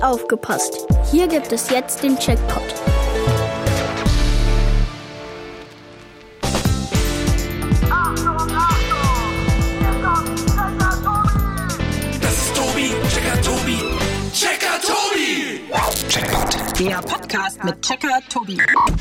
Aufgepasst! Hier gibt es jetzt den Checkpot. Das ist Tobi, Checker Tobi, Checker Tobi! Checkpot. Der Podcast mit Checker Tobi.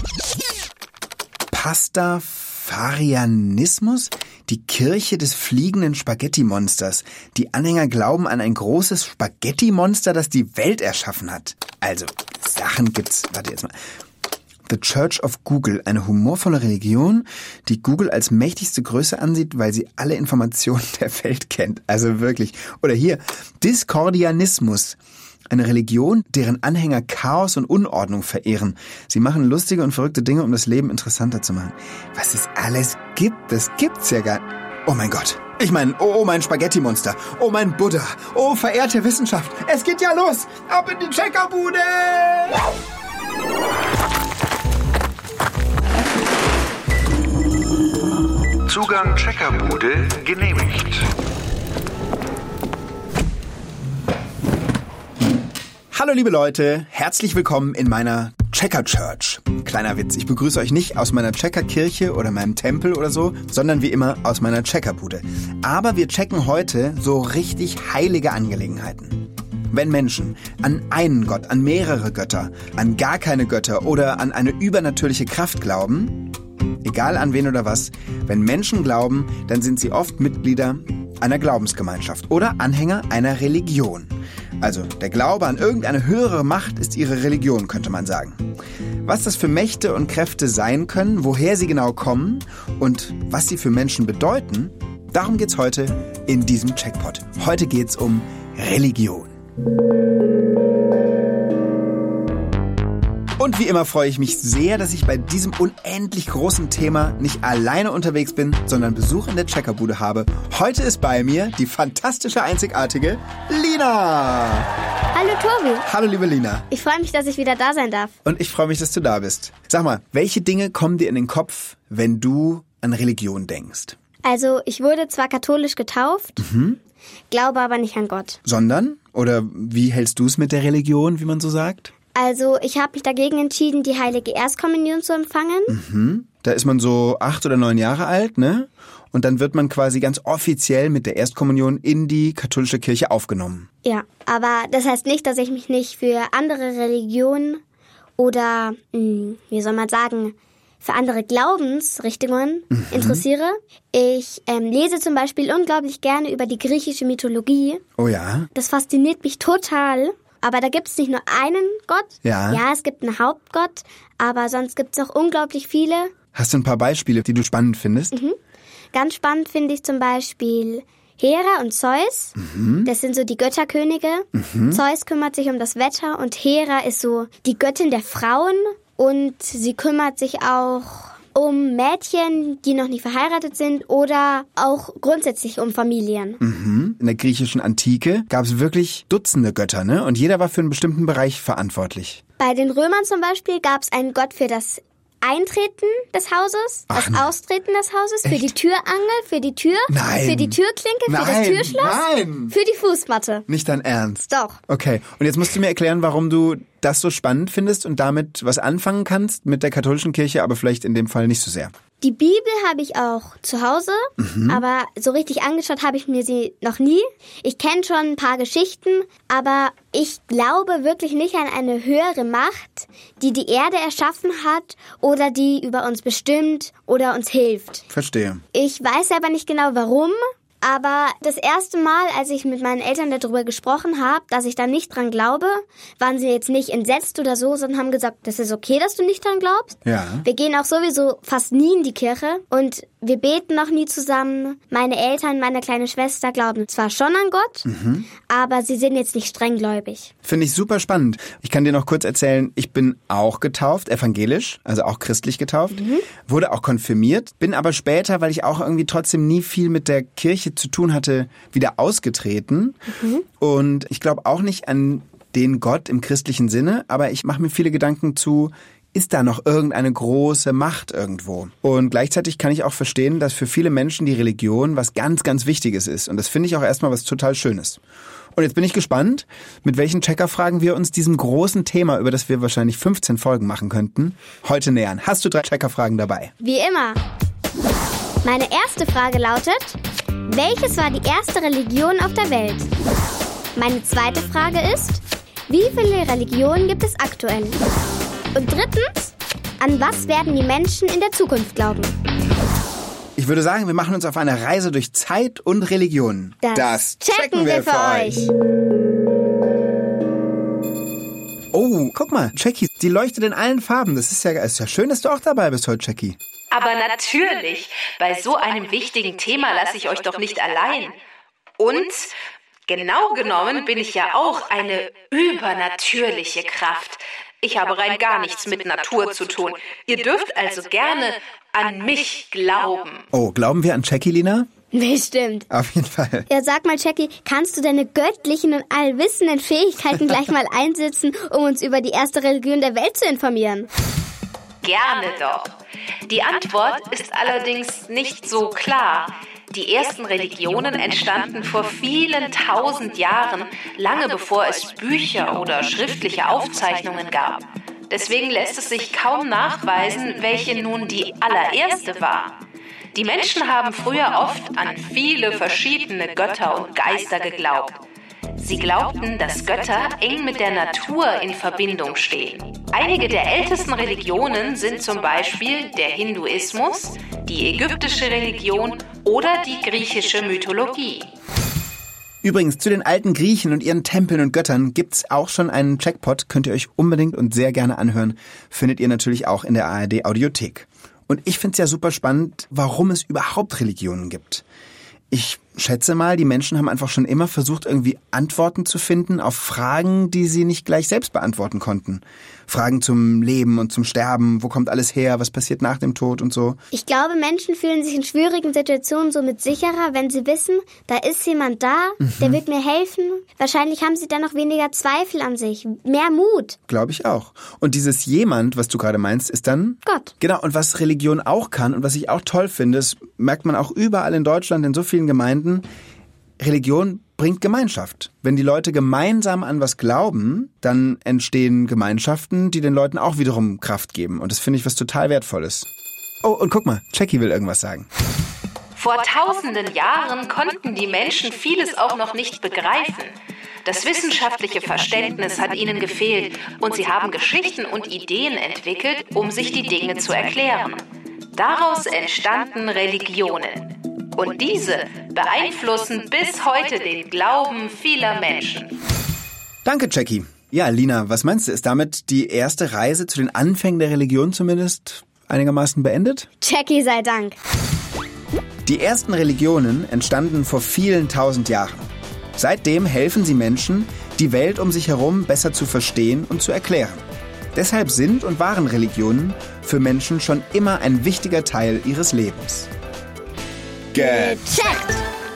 Pastafarianismus? Die Kirche des fliegenden Spaghetti-Monsters. Die Anhänger glauben an ein großes Spaghetti-Monster, das die Welt erschaffen hat. Also, Sachen gibt's. Warte jetzt mal. The Church of Google, eine humorvolle Religion, die Google als mächtigste Größe ansieht, weil sie alle Informationen der Welt kennt. Also wirklich. Oder hier, Diskordianismus. Eine Religion, deren Anhänger Chaos und Unordnung verehren. Sie machen lustige und verrückte Dinge, um das Leben interessanter zu machen. Was es alles gibt, das gibt's ja gar nicht. Oh mein Gott. Ich meine, oh mein Spaghetti-Monster. Oh mein Buddha. Oh, verehrte Wissenschaft. Es geht ja los. Ab in die Checkerbude. Zugang Checkerbude genehmigt. Hallo liebe Leute, herzlich willkommen in meiner Checker Church. Kleiner Witz, ich begrüße euch nicht aus meiner Checkerkirche oder meinem Tempel oder so, sondern wie immer aus meiner Checkerbude. Aber wir checken heute so richtig heilige Angelegenheiten. Wenn Menschen an einen Gott, an mehrere Götter, an gar keine Götter oder an eine übernatürliche Kraft glauben, egal an wen oder was, wenn Menschen glauben, dann sind sie oft Mitglieder einer Glaubensgemeinschaft oder Anhänger einer Religion. Also der Glaube an irgendeine höhere Macht ist ihre Religion, könnte man sagen. Was das für Mächte und Kräfte sein können, woher sie genau kommen und was sie für Menschen bedeuten, darum geht's heute in diesem Checkpot. Heute geht's um Religion. Und wie immer freue ich mich sehr, dass ich bei diesem unendlich großen Thema nicht alleine unterwegs bin, sondern Besuch in der Checkerbude habe. Heute ist bei mir die fantastische, einzigartige Lina. Hallo Tobi. Hallo liebe Lina. Ich freue mich, dass ich wieder da sein darf. Und ich freue mich, dass du da bist. Sag mal, welche Dinge kommen dir in den Kopf, wenn du an Religion denkst? Also, ich wurde zwar katholisch getauft, glaube aber nicht an Gott. Sondern? Oder wie hältst du es mit der Religion, wie man so sagt? Also, ich habe mich dagegen entschieden, die heilige Erstkommunion zu empfangen. Da ist man so 8 oder 9 Jahre alt, ne? Und dann wird man quasi ganz offiziell mit der Erstkommunion in die katholische Kirche aufgenommen. Ja, aber das heißt nicht, dass ich mich nicht für andere Religionen oder, wie soll man sagen, für andere Glaubensrichtungen interessiere. Ich lese zum Beispiel unglaublich gerne über die griechische Mythologie. Oh ja? Das fasziniert mich total. Aber da gibt es nicht nur einen Gott. Ja. Ja, es gibt einen Hauptgott, aber sonst gibt es auch unglaublich viele. Hast du ein paar Beispiele, die du spannend findest? Ganz spannend finde ich zum Beispiel Hera und Zeus. Das sind so die Götterkönige. Zeus kümmert sich um das Wetter und Hera ist so die Göttin der Frauen. Und sie kümmert sich auch um Mädchen, die noch nicht verheiratet sind oder auch grundsätzlich um Familien. In der griechischen Antike gab es wirklich Dutzende Götter, ne? Und jeder war für einen bestimmten Bereich verantwortlich. Bei den Römern zum Beispiel gab es einen Gott für das Eintreten des Hauses, das Austreten des Hauses, Echt? für die Türangel, für die Tür, Nein. für die Türklinke, für das Türschloss, Nein. für die Fußmatte. Nicht dein Ernst? Doch. Okay, und jetzt musst du mir erklären, warum du das so spannend findest und damit was anfangen kannst mit der katholischen Kirche, aber vielleicht in dem Fall nicht so sehr. Die Bibel habe ich auch zu Hause, aber so richtig angeschaut habe ich mir sie noch nie. Ich kenne schon ein paar Geschichten, aber ich glaube wirklich nicht an eine höhere Macht, die die Erde erschaffen hat oder die über uns bestimmt oder uns hilft. Verstehe. Ich weiß aber nicht genau warum. Aber das erste Mal, als ich mit meinen Eltern darüber gesprochen habe, dass ich da nicht dran glaube, waren sie jetzt nicht entsetzt oder so, sondern haben gesagt, das ist okay, dass du nicht dran glaubst. Ja. Wir gehen auch sowieso fast nie in die Kirche und wir beten noch nie zusammen. Meine Eltern, meine kleine Schwester glauben zwar schon an Gott, aber sie sind jetzt nicht strenggläubig. Finde ich super spannend. Ich kann dir noch kurz erzählen, ich bin auch getauft, evangelisch, also auch christlich getauft, wurde auch konfirmiert, bin aber später, weil ich auch irgendwie trotzdem nie viel mit der Kirche zu tun hatte, wieder ausgetreten. Und ich glaube auch nicht an den Gott im christlichen Sinne, aber ich mache mir viele Gedanken zu ist da noch irgendeine große Macht irgendwo. Und gleichzeitig kann ich auch verstehen, dass für viele Menschen die Religion was ganz, ganz Wichtiges ist. Und das finde ich auch erstmal was total Schönes. Und jetzt bin ich gespannt, mit welchen Checkerfragen wir uns diesem großen Thema, über das wir wahrscheinlich 15 Folgen machen könnten, heute nähern. Hast du 3 Checkerfragen dabei? Wie immer. Meine erste Frage lautet: Welches war die erste Religion auf der Welt? Meine zweite Frage ist: Wie viele Religionen gibt es aktuell? Und drittens: An was werden die Menschen in der Zukunft glauben? Ich würde sagen, wir machen uns auf eine Reise durch Zeit und Religion. Das checken wir für euch. Oh, guck mal, Jackie, die leuchtet in allen Farben. Das ist ja schön, dass du auch dabei bist heute, Jackie. Aber natürlich, bei so einem wichtigen Thema lasse ich euch doch nicht allein. Und genau genommen bin ich ja auch eine übernatürliche Kraft. Ich habe rein gar nichts mit Natur zu tun. Ihr dürft also gerne an mich glauben. Oh, glauben wir an Jackie, Lina? Bestimmt. Auf jeden Fall. Ja, sag mal, Jackie, kannst du deine göttlichen und allwissenden Fähigkeiten gleich mal einsetzen, um uns über die erste Religion der Welt zu informieren? Gerne doch. Die Antwort ist allerdings nicht so klar. Die ersten Religionen entstanden vor vielen tausend Jahren, lange bevor es Bücher oder schriftliche Aufzeichnungen gab. Deswegen lässt es sich kaum nachweisen, welche nun die allererste war. Die Menschen haben früher oft an viele verschiedene Götter und Geister geglaubt. Sie glaubten, dass Götter eng mit der Natur in Verbindung stehen. Einige der ältesten Religionen sind zum Beispiel der Hinduismus, die ägyptische Religion oder die griechische Mythologie. Übrigens, zu den alten Griechen und ihren Tempeln und Göttern gibt's auch schon einen Checkpot, könnt ihr euch unbedingt und sehr gerne anhören. Findet ihr natürlich auch in der ARD Audiothek. Und ich find's ja super spannend, warum es überhaupt Religionen gibt. Ich schätze mal, die Menschen haben einfach schon immer versucht, irgendwie Antworten zu finden auf Fragen, die sie nicht gleich selbst beantworten konnten. Fragen zum Leben und zum Sterben, wo kommt alles her, was passiert nach dem Tod und so. Ich glaube, Menschen fühlen sich in schwierigen Situationen somit sicherer, wenn sie wissen, da ist jemand da, der wird mir helfen. Wahrscheinlich haben sie dann noch weniger Zweifel an sich, mehr Mut. Glaube ich auch. Und dieses jemand, was du gerade meinst, ist dann Gott. Genau, und was Religion auch kann und was ich auch toll finde, das merkt man auch überall in Deutschland, in so vielen Gemeinden, Religion bringt Gemeinschaft. Wenn die Leute gemeinsam an was glauben, dann entstehen Gemeinschaften, die den Leuten auch wiederum Kraft geben. Und das finde ich was total Wertvolles. Oh, und guck mal, Jackie will irgendwas sagen. Vor tausenden Jahren konnten die Menschen vieles auch noch nicht begreifen. Das wissenschaftliche Verständnis hat ihnen gefehlt und sie haben Geschichten und Ideen entwickelt, um sich die Dinge zu erklären. Daraus entstanden Religionen. Und diese beeinflussen bis heute den Glauben vieler Menschen. Danke, Jackie. Ja, Lina, was meinst du? Ist damit die erste Reise zu den Anfängen der Religion zumindest einigermaßen beendet? Jackie sei Dank. Die ersten Religionen entstanden vor vielen tausend Jahren. Seitdem helfen sie Menschen, die Welt um sich herum besser zu verstehen und zu erklären. Deshalb sind und waren Religionen für Menschen schon immer ein wichtiger Teil ihres Lebens. Gecheckt!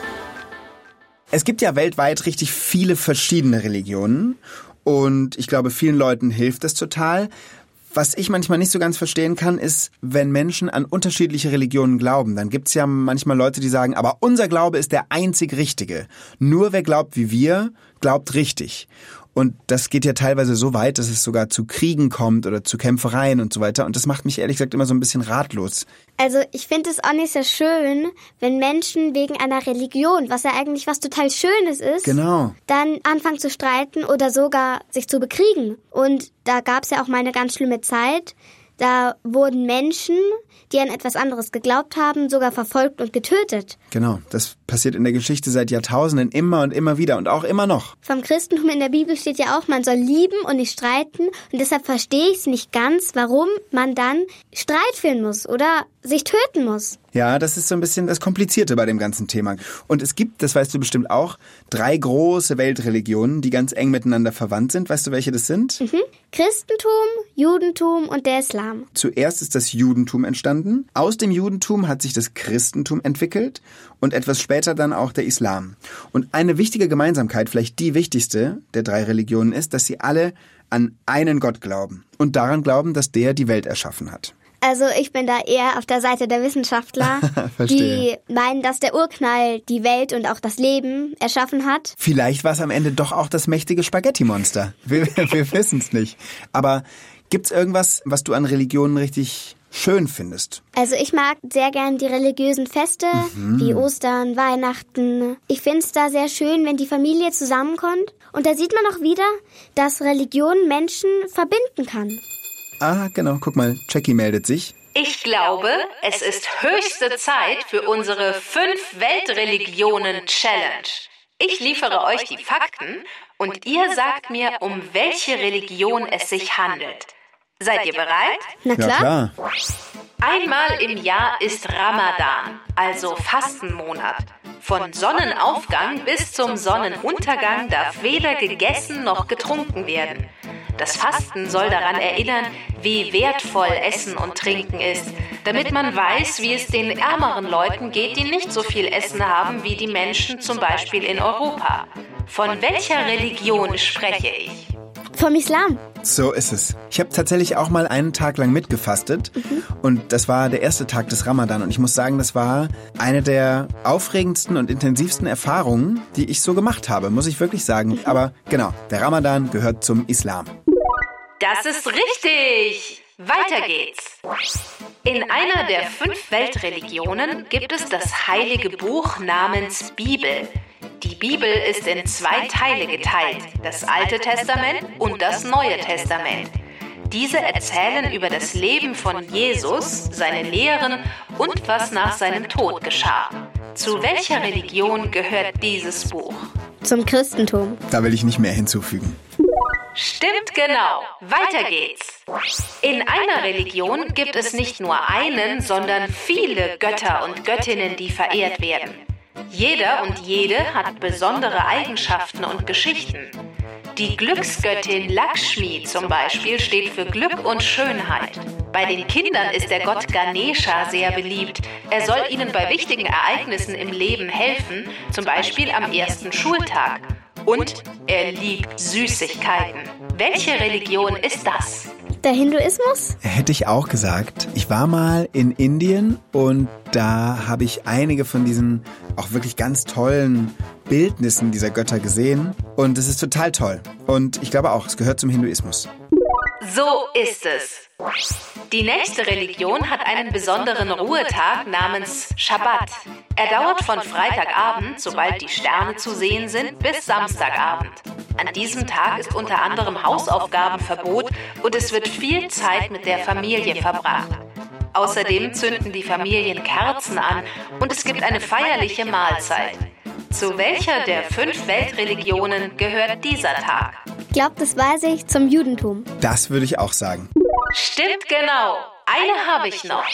Es gibt ja weltweit richtig viele verschiedene Religionen und ich glaube, vielen Leuten hilft das total. Was ich manchmal nicht so ganz verstehen kann, ist, wenn Menschen an unterschiedliche Religionen glauben, dann gibt's ja manchmal Leute, die sagen, aber unser Glaube ist der einzig Richtige. Nur wer glaubt wie wir, glaubt richtig. Und das geht ja teilweise so weit, dass es sogar zu Kriegen kommt oder zu Kämpfereien und so weiter. Und das macht mich ehrlich gesagt immer so ein bisschen ratlos. Also ich finde es auch nicht so schön, wenn Menschen wegen einer Religion, was ja eigentlich was total Schönes ist, Genau. dann anfangen zu streiten oder sogar sich zu bekriegen. Und da gab es ja auch mal eine ganz schlimme Zeit. Da wurden Menschen, die an etwas anderes geglaubt haben, sogar verfolgt und getötet. Genau, das passiert in der Geschichte seit Jahrtausenden immer und immer wieder und auch immer noch. Vom Christentum in der Bibel steht ja auch, man soll lieben und nicht streiten. Und deshalb verstehe ich es nicht ganz, warum man dann Streit führen muss oder sich töten muss. Ja, das ist so ein bisschen das Komplizierte bei dem ganzen Thema. Und es gibt, das weißt du bestimmt auch, 3 große Weltreligionen, die ganz eng miteinander verwandt sind. Weißt du, welche das sind? Christentum, Judentum und der Islam. Zuerst ist das Judentum entstanden. Aus dem Judentum hat sich das Christentum entwickelt und etwas später dann auch der Islam. Und eine wichtige Gemeinsamkeit, vielleicht die wichtigste der 3 Religionen ist, dass sie alle an einen Gott glauben und daran glauben, dass der die Welt erschaffen hat. Also ich bin da eher auf der Seite der Wissenschaftler, die meinen, dass der Urknall die Welt und auch das Leben erschaffen hat. Vielleicht war es am Ende doch auch das mächtige Spaghetti-Monster. Wir wissen es nicht. Aber gibt's irgendwas, was du an Religionen richtig schön findest? Also ich mag sehr gern die religiösen Feste, wie Ostern, Weihnachten. Ich finde es da sehr schön, wenn die Familie zusammenkommt. Und da sieht man auch wieder, dass Religion Menschen verbinden kann. Ah, genau. Guck mal, Jackie meldet sich. Ich glaube, es ist höchste Zeit für unsere 5 Weltreligionen-Challenge. Ich liefere euch die Fakten und ihr sagt mir, um welche Religion es sich handelt. Seid ihr bereit? Na klar. Ja, klar. Einmal im Jahr ist Ramadan, also Fastenmonat. Von Sonnenaufgang bis zum Sonnenuntergang darf weder gegessen noch getrunken werden. Das Fasten soll daran erinnern, wie wertvoll Essen und Trinken ist, damit man weiß, wie es den ärmeren Leuten geht, die nicht so viel Essen haben wie die Menschen zum Beispiel in Europa. Von welcher Religion spreche ich? Vom Islam. So ist es. Ich habe tatsächlich auch mal einen Tag lang mitgefastet und das war der erste Tag des Ramadan und ich muss sagen, das war eine der aufregendsten und intensivsten Erfahrungen, die ich so gemacht habe, muss ich wirklich sagen. Aber genau, der Ramadan gehört zum Islam. Das ist richtig! Weiter geht's. In einer der 5 Weltreligionen gibt es das heilige Buch namens Bibel. Die Bibel ist in 2 Teile geteilt, das Alte Testament und das Neue Testament. Diese erzählen über das Leben von Jesus, seine Lehren und was nach seinem Tod geschah. Zu welcher Religion gehört dieses Buch? Zum Christentum. Da will ich nicht mehr hinzufügen. Stimmt genau. Weiter geht's. In einer Religion gibt es nicht nur einen, sondern viele Götter und Göttinnen, die verehrt werden. Jeder und jede hat besondere Eigenschaften und Geschichten. Die Glücksgöttin Lakshmi zum Beispiel steht für Glück und Schönheit. Bei den Kindern ist der Gott Ganesha sehr beliebt. Er soll ihnen bei wichtigen Ereignissen im Leben helfen, zum Beispiel am ersten Schultag. Und er liebt Süßigkeiten. Welche Religion ist das? Der Hinduismus? Hätte ich auch gesagt. Ich war mal in Indien und da habe ich einige von diesen auch wirklich ganz tollen Bildnissen dieser Götter gesehen. Und es ist total toll. Und ich glaube auch, es gehört zum Hinduismus. So ist es. Die nächste Religion hat einen besonderen Ruhetag namens Schabbat. Er dauert von Freitagabend, sobald die Sterne zu sehen sind, bis Samstagabend. An diesem Tag ist unter anderem Hausaufgabenverbot und es wird viel Zeit mit der Familie verbracht. Außerdem zünden die Familien Kerzen an und es gibt eine feierliche Mahlzeit. Zu welcher der 5 Weltreligionen gehört dieser Tag? Ich glaube, das weiß ich, zum Judentum. Das würde ich auch sagen. Stimmt genau. Eine habe ich noch.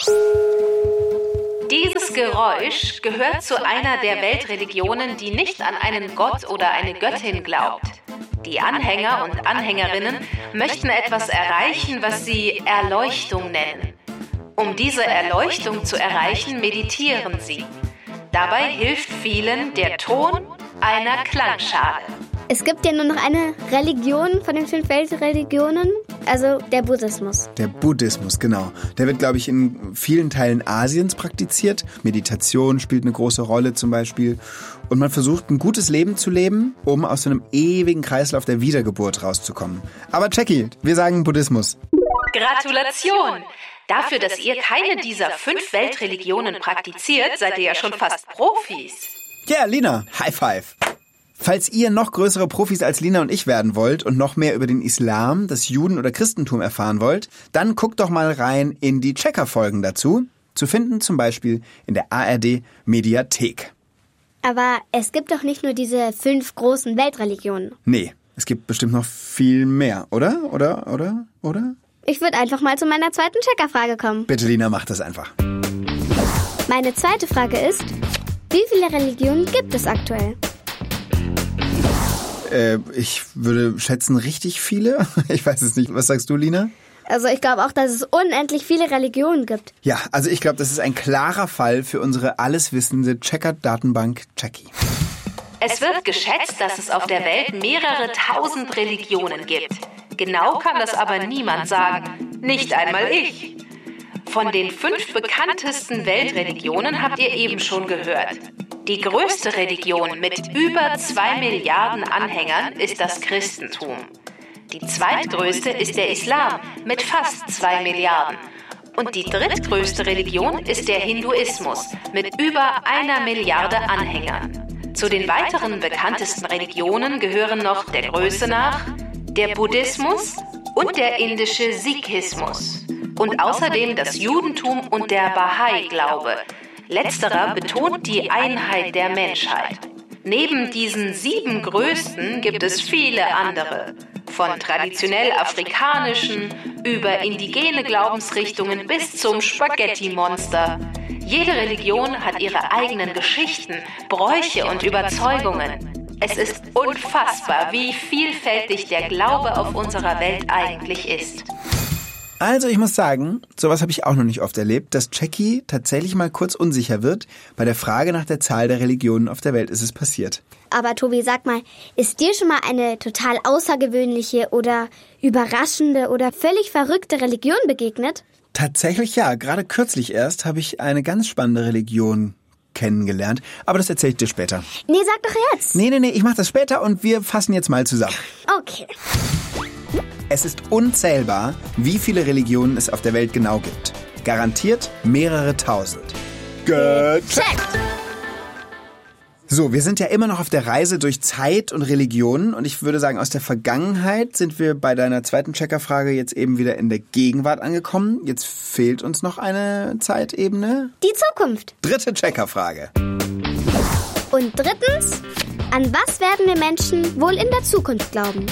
Dieses Geräusch gehört zu einer der Weltreligionen, die nicht an einen Gott oder eine Göttin glaubt. Die Anhänger und Anhängerinnen möchten etwas erreichen, was sie Erleuchtung nennen. Um diese Erleuchtung zu erreichen, meditieren sie. Dabei hilft vielen der Ton einer Klangschale. Es gibt ja nur noch eine Religion von den 5 Weltreligionen, also der Buddhismus. Der Buddhismus, genau. Der wird, glaube ich, in vielen Teilen Asiens praktiziert. Meditation spielt eine große Rolle zum Beispiel. Und man versucht, ein gutes Leben zu leben, um aus so einem ewigen Kreislauf der Wiedergeburt rauszukommen. Aber Jackie, wir sagen Buddhismus. Gratulation! Dafür, dass ihr keine dieser 5 Weltreligionen praktiziert, seid ihr ja schon fast Profis. Ja, yeah, Lina, High Five. Falls ihr noch größere Profis als Lina und ich werden wollt und noch mehr über den Islam, das Juden- oder Christentum erfahren wollt, dann guckt doch mal rein in die Checker-Folgen dazu. Zu finden zum Beispiel in der ARD-Mediathek. Aber es gibt doch nicht nur diese 5 großen Weltreligionen. Nee, es gibt bestimmt noch viel mehr, oder? Oder? Ich würde einfach mal zu meiner zweiten Checkerfrage kommen. Bitte, Lina, mach das einfach. Meine zweite Frage ist, wie viele Religionen gibt es aktuell? Ich würde schätzen, richtig viele. Ich weiß es nicht. Was sagst du, Lina? Also ich glaube auch, dass es unendlich viele Religionen gibt. Ja, also ich glaube, das ist ein klarer Fall für unsere alleswissende Checker-Datenbank Jackie. Es wird geschätzt, dass es auf der Welt mehrere tausend Religionen gibt. Genau kann das aber niemand sagen. Nicht einmal ich. Von den 5 bekanntesten Weltreligionen habt ihr eben schon gehört. Die größte Religion mit über 2 Milliarden Anhängern ist das Christentum. Die zweitgrößte ist der Islam mit fast 2 Milliarden. Und die drittgrößte Religion ist der Hinduismus mit über 1 Milliarde Anhängern. Zu den weiteren bekanntesten Religionen gehören noch der Größe nach der Buddhismus und der indische Sikhismus. Und außerdem das Judentum und der Bahai-Glaube. Letzterer betont die Einheit der Menschheit. Neben diesen 7 größten gibt es viele andere. Von traditionell afrikanischen über indigene Glaubensrichtungen bis zum Spaghetti-Monster. Jede Religion hat ihre eigenen Geschichten, Bräuche und Überzeugungen. Es ist unfassbar, wie vielfältig der Glaube auf unserer Welt eigentlich ist. Also ich muss sagen, sowas habe ich auch noch nicht oft erlebt, dass Jackie tatsächlich mal kurz unsicher wird. Bei der Frage nach der Zahl der Religionen auf der Welt ist es passiert. Aber Tobi, sag mal, ist dir schon mal eine total außergewöhnliche oder überraschende oder völlig verrückte Religion begegnet? Tatsächlich ja, gerade kürzlich erst habe ich eine ganz spannende Religion kennengelernt. Aber das erzähle ich dir später. Nee, sag doch jetzt. Nee, ich mache das später und wir fassen jetzt mal zusammen. Okay. Es ist unzählbar, wie viele Religionen es auf der Welt genau gibt. Garantiert mehrere tausend. Gecheckt! So, wir sind ja immer noch auf der Reise durch Zeit und Religionen und ich würde sagen, aus der Vergangenheit sind wir bei deiner zweiten Checkerfrage jetzt eben wieder in der Gegenwart angekommen. Jetzt fehlt uns noch eine Zeitebene. Die Zukunft. Dritte Checkerfrage. Und drittens, an was werden wir Menschen wohl in der Zukunft glauben?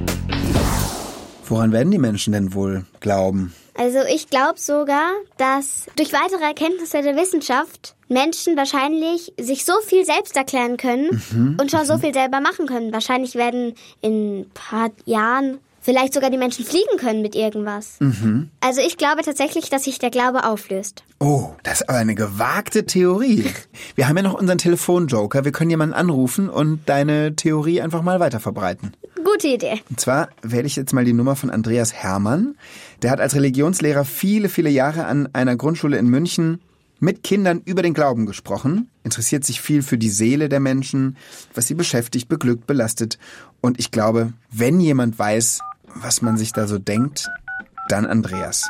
Woran werden die Menschen denn wohl glauben? Also ich glaube sogar, dass durch weitere Erkenntnisse der Wissenschaft Menschen wahrscheinlich sich so viel selbst erklären können und schon so viel selber machen können. Wahrscheinlich werden in ein paar Jahren vielleicht sogar die Menschen fliegen können mit irgendwas. Also ich glaube tatsächlich, dass sich der Glaube auflöst. Oh, das ist aber eine gewagte Theorie. Wir haben ja noch unseren Telefonjoker. Wir können jemanden anrufen und deine Theorie einfach mal weiterverbreiten. Gute Idee. Und zwar wähle ich jetzt mal die Nummer von Andreas Hermann. Der hat als Religionslehrer viele, viele Jahre an einer Grundschule in München mit Kindern über den Glauben gesprochen, interessiert sich viel für die Seele der Menschen, was sie beschäftigt, beglückt, belastet. Und ich glaube, wenn jemand weiß, was man sich da so denkt, dann Andreas.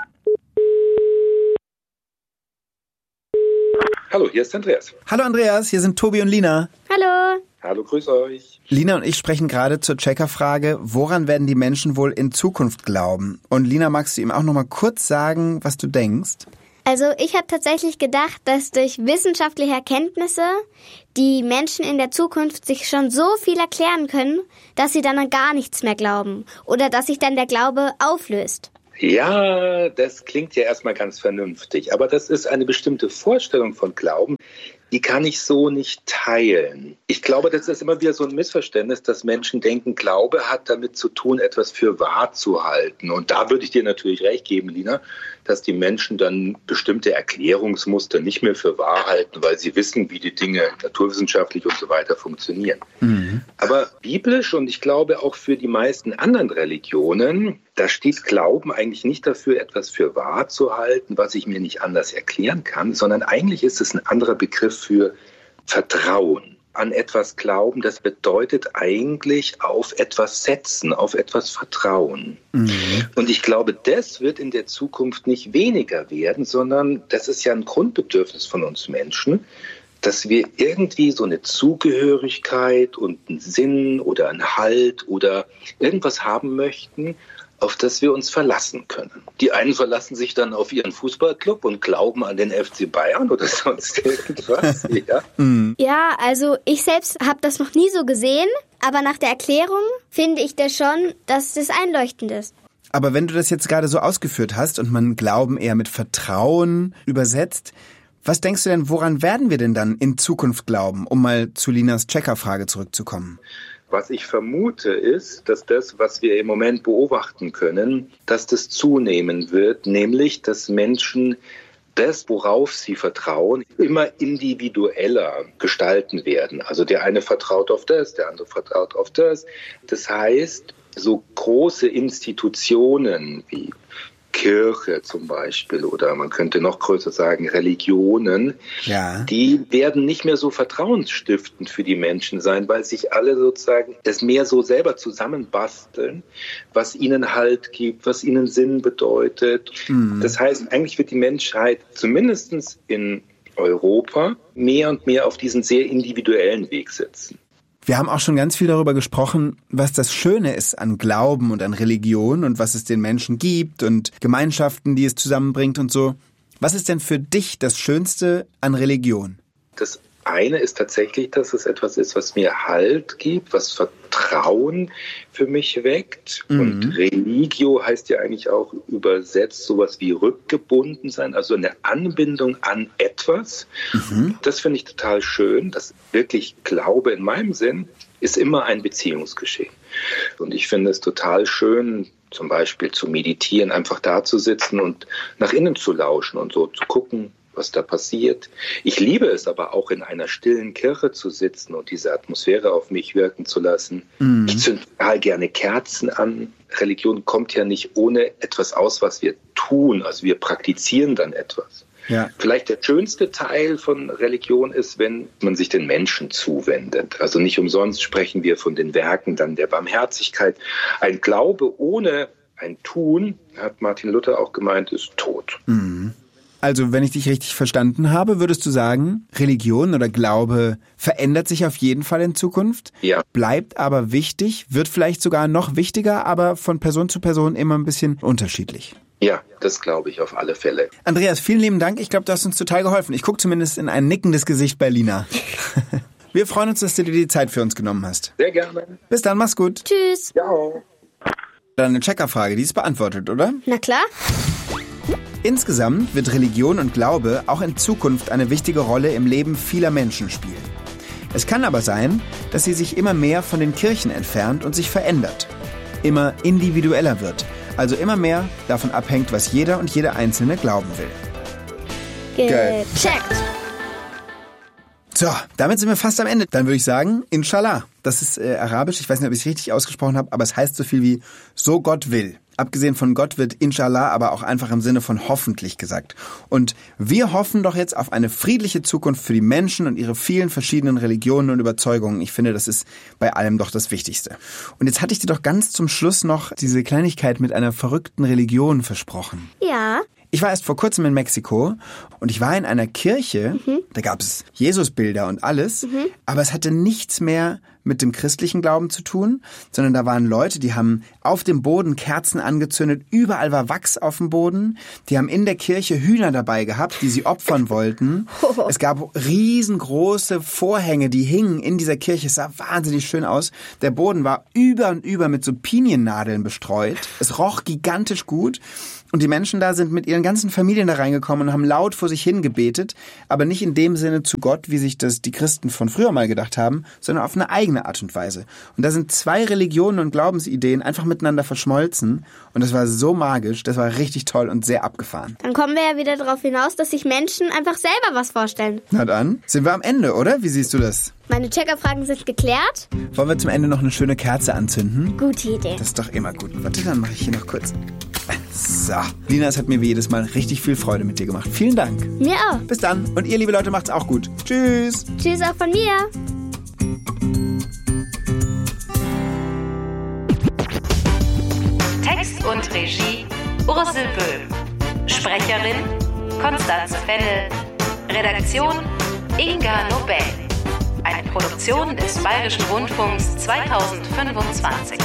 Hallo, hier ist Andreas. Hallo Andreas, hier sind Tobi und Lina. Hallo. Hallo, grüß euch. Lina und ich sprechen gerade zur Checkerfrage, woran werden die Menschen wohl in Zukunft glauben? Und Lina, magst du ihm auch noch mal kurz sagen, was du denkst? Also ich habe tatsächlich gedacht, dass durch wissenschaftliche Erkenntnisse die Menschen in der Zukunft sich schon so viel erklären können, dass sie dann an gar nichts mehr glauben oder dass sich dann der Glaube auflöst. Ja, das klingt ja erstmal ganz vernünftig, aber das ist eine bestimmte Vorstellung von Glauben, die kann ich so nicht teilen. Ich glaube, das ist immer wieder so ein Missverständnis, dass Menschen denken, Glaube hat damit zu tun, etwas für wahr zu halten. Und da würde ich dir natürlich recht geben, Lina, dass die Menschen dann bestimmte Erklärungsmuster nicht mehr für wahr halten, weil sie wissen, wie die Dinge naturwissenschaftlich und so weiter funktionieren. Aber biblisch und ich glaube auch für die meisten anderen Religionen, da steht Glauben eigentlich nicht dafür, etwas für wahr zu halten, was ich mir nicht anders erklären kann, sondern eigentlich ist es ein anderer Begriff für Vertrauen. An etwas glauben, das bedeutet eigentlich auf etwas setzen, auf etwas vertrauen. Und ich glaube, das wird in der Zukunft nicht weniger werden, sondern das ist ja ein Grundbedürfnis von uns Menschen, dass wir irgendwie so eine Zugehörigkeit und einen Sinn oder einen Halt oder irgendwas haben möchten, auf das wir uns verlassen können. Die einen verlassen sich dann auf ihren Fußballclub und glauben an den FC Bayern oder sonst irgendwas. Ja, Ja, also ich selbst habe das noch nie so gesehen, aber nach der Erklärung finde ich das schon, dass das einleuchtend ist. Aber wenn du das jetzt gerade so ausgeführt hast und man Glauben eher mit Vertrauen übersetzt, Was denkst du denn, woran werden wir denn dann in Zukunft glauben, um mal zu Linas Checker-Frage zurückzukommen? Was ich vermute ist, dass das, was wir im Moment beobachten können, dass das zunehmen wird, nämlich dass Menschen das, worauf sie vertrauen, immer individueller gestalten werden. Also der eine vertraut auf das, der andere vertraut auf das. Das heißt, so große Institutionen wie Kirche zum Beispiel oder man könnte noch größer sagen Religionen, die werden nicht mehr so vertrauensstiftend für die Menschen sein, weil sich alle sozusagen das mehr so selber zusammenbasteln, was ihnen Halt gibt, was ihnen Sinn bedeutet. Das heißt, eigentlich wird die Menschheit zumindest in Europa mehr und mehr auf diesen sehr individuellen Weg setzen. Wir haben auch schon ganz viel darüber gesprochen, was das Schöne ist an Glauben und an Religion und was es den Menschen gibt und Gemeinschaften, die es zusammenbringt und so. Was ist denn für dich das Schönste an Religion? Das eine ist tatsächlich, dass es etwas ist, was mir Halt gibt, was Vertrauen für mich weckt. Und Religio heißt ja eigentlich auch übersetzt sowas wie rückgebunden sein, also eine Anbindung an etwas. Das finde ich total schön. Das wirklich Glaube in meinem Sinn ist immer ein Beziehungsgeschehen. Und ich finde es total schön, zum Beispiel zu meditieren, einfach da zu sitzen und nach innen zu lauschen und so zu gucken, was da passiert. Ich liebe es aber auch, in einer stillen Kirche zu sitzen und diese Atmosphäre auf mich wirken zu lassen. Ich zünde total gerne Kerzen an. Religion kommt ja nicht ohne etwas aus, was wir tun. Also wir praktizieren dann etwas. Ja. Vielleicht der schönste Teil von Religion ist, wenn man sich den Menschen zuwendet. Also nicht umsonst sprechen wir von den Werken dann der Barmherzigkeit. Ein Glaube ohne ein Tun, hat Martin Luther auch gemeint, ist tot. Also, wenn ich dich richtig verstanden habe, würdest du sagen, Religion oder Glaube verändert sich auf jeden Fall in Zukunft, bleibt aber wichtig, wird vielleicht sogar noch wichtiger, aber von Person zu Person immer ein bisschen unterschiedlich. Ja, das glaube ich auf alle Fälle. Andreas, vielen lieben Dank. Ich glaube, du hast uns total geholfen. Ich gucke zumindest in ein nickendes Gesicht bei Lina. Wir freuen uns, dass du dir die Zeit für uns genommen hast. Sehr gerne. Bis dann, mach's gut. Tschüss. Ciao. Dann eine Checkerfrage, die ist beantwortet, oder? Na klar. Insgesamt wird Religion und Glaube auch in Zukunft eine wichtige Rolle im Leben vieler Menschen spielen. Es kann aber sein, dass sie sich immer mehr von den Kirchen entfernt und sich verändert. Immer individueller wird, also immer mehr davon abhängt, was jeder und jede Einzelne glauben will. Gecheckt. So, damit sind wir fast am Ende. Dann würde ich sagen, Inshallah. Das ist arabisch, ich weiß nicht, ob ich es richtig ausgesprochen habe, aber es heißt so viel wie so Gott will. Abgesehen von Gott wird Inshallah aber auch einfach im Sinne von hoffentlich gesagt. Und wir hoffen doch jetzt auf eine friedliche Zukunft für die Menschen und ihre vielen verschiedenen Religionen und Überzeugungen. Ich finde, das ist bei allem doch das Wichtigste. Und jetzt hatte ich dir doch ganz zum Schluss noch diese Kleinigkeit mit einer verrückten Religion versprochen. Ja. Ich war erst vor kurzem in Mexiko und ich war in einer Kirche, da gab es Jesusbilder und alles, aber es hatte nichts mehr mit dem christlichen Glauben zu tun, sondern da waren Leute, die haben auf dem Boden Kerzen angezündet, überall war Wachs auf dem Boden, die haben in der Kirche Hühner dabei gehabt, die sie opfern wollten. Es gab riesengroße Vorhänge, die hingen in dieser Kirche, es sah wahnsinnig schön aus. Der Boden war über und über mit so Piniennadeln bestreut, es roch gigantisch gut. Und die Menschen da sind mit ihren ganzen Familien da reingekommen und haben laut vor sich hin gebetet, aber nicht in dem Sinne zu Gott, wie sich das die Christen von früher mal gedacht haben, sondern auf eine eigene Art und Weise. Und da sind zwei Religionen und Glaubensideen einfach miteinander verschmolzen und das war so magisch, das war richtig toll und sehr abgefahren. Dann kommen wir ja wieder darauf hinaus, dass sich Menschen einfach selber was vorstellen. Na dann, sind wir am Ende, oder? Wie siehst du das? Meine Checkerfragen sind geklärt. Wollen wir zum Ende noch eine schöne Kerze anzünden? Gute Idee. Das ist doch immer gut. Warte, dann mache ich hier noch kurz. So. Lina, es hat mir wie jedes Mal richtig viel Freude mit dir gemacht. Vielen Dank. Mir auch. Bis dann. Und ihr, liebe Leute, macht's auch gut. Tschüss. Tschüss auch von mir. Text und Regie Ursel Böhm. Sprecherin Konstanze Fennel. Redaktion Inga Nobel. Eine Produktion des Bayerischen Rundfunks 2025.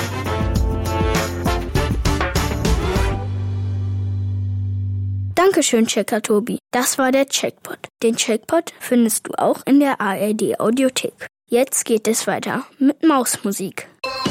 Dankeschön, Checker Tobi. Das war der Checkpot. Den Checkpot findest du auch in der ARD Audiothek. Jetzt geht es weiter mit Mausmusik.